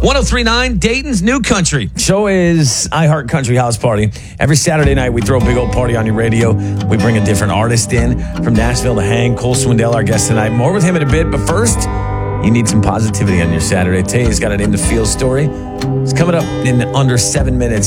1039 Dayton's New Country. Show is iHeart Country House Party. Every Saturday night, we throw a big old party on your radio. We bring a different artist in from Nashville to hang. Cole Swindell, our guest tonight. More with him in a bit, but first, you need some positivity on your Saturday. Tay has got an In the Field story. It's coming up in under 7 minutes.